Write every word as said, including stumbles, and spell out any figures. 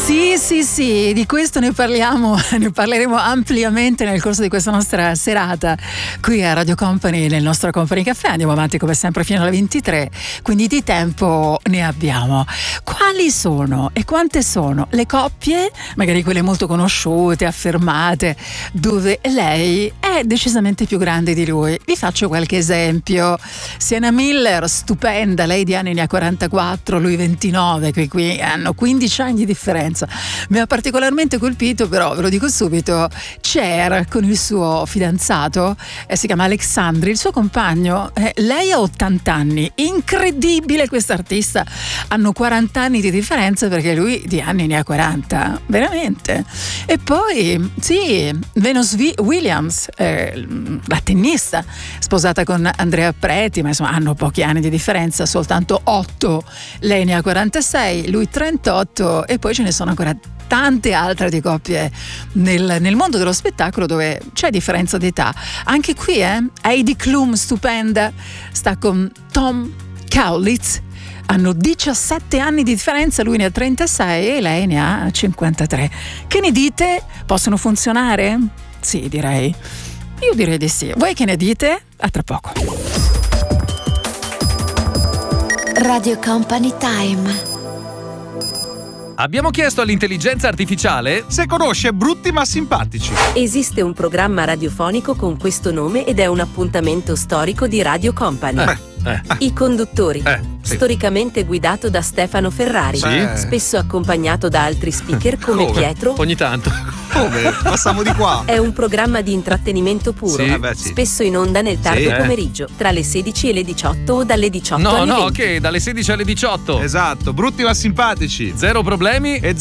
Sì, sì, sì, di questo ne parliamo, ne parleremo ampliamente nel corso di questa nostra serata qui a Radio Company, nel nostro Company Café. Andiamo avanti come sempre fino alle ventitré, quindi di tempo ne abbiamo. Quali sono e quante sono le coppie, magari quelle molto conosciute, affermate, dove lei è decisamente più grande di lui? Vi faccio qualche esempio. Sienna Miller, stupenda, lei di anni ne ha quarantaquattro, lui ventinove, qui, qui hanno quindici anni di differenza. Mi ha particolarmente colpito, però ve lo dico subito, Cher con il suo fidanzato, eh, si chiama Alexandri, il suo compagno, eh, lei ha ottanta anni, incredibile questa artista, hanno quaranta anni di differenza perché lui di anni ne ha quaranta, veramente. E poi sì, Venus Williams, eh, la tennista, sposata con Andrea Preti, ma insomma hanno pochi anni di differenza, soltanto otto, lei ne ha quarantasei, lui trentotto, e poi ce ne sono ancora tante altre di coppie nel, nel mondo dello spettacolo dove c'è differenza d'età. Anche qui, eh, Heidi Klum, stupenda, sta con Tom Kaulitz, hanno diciassette anni di differenza, lui ne ha trentasei e lei ne ha cinquantatré. Che ne dite? Possono funzionare? Sì, direi. Io direi di sì. Voi che ne dite? A tra poco. Radio Company Time. Abbiamo chiesto all'intelligenza artificiale se conosce brutti ma simpatici. Esiste un programma radiofonico con questo nome ed è un appuntamento storico di Radio Company. Eh, eh. I conduttori. Eh, sì. Storicamente guidato da Stefano Ferrari, Sì. spesso accompagnato da altri speaker come, Come? Pietro. Ogni tanto. Come? Passiamo di qua. È un programma di intrattenimento puro, Sì. Eh beh, sì. spesso in onda nel tardo Sì, eh. pomeriggio, tra le sedici e le diciotto o dalle diciotto No, alle no, venti. ok, dalle sedici alle diciotto. Esatto, brutti ma simpatici. Zero problemi. E